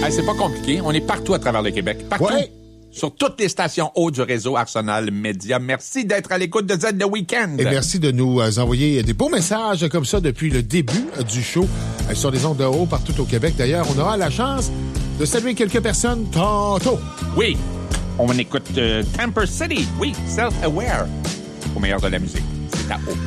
C'est pas compliqué. On est partout à travers le Québec. Partout. Ouais. Sur toutes les stations hautes du réseau Arsenal Média. Merci d'être à l'écoute de Z The Weekend. Et merci de nous envoyer des beaux messages comme ça depuis le début du show sur les ondes de haut partout au Québec. D'ailleurs, on aura la chance de saluer quelques personnes tantôt. Oui, on écoute Temper City. Oui, Self-Aware. Au meilleur de la musique. C'est à haut.